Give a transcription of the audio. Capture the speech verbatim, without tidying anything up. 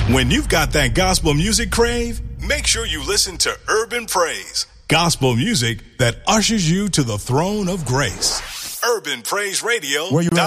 When you've got that gospel music crave, make sure you listen to Urban Praise, gospel music that ushers you to the throne of grace. Urban Praise Radio.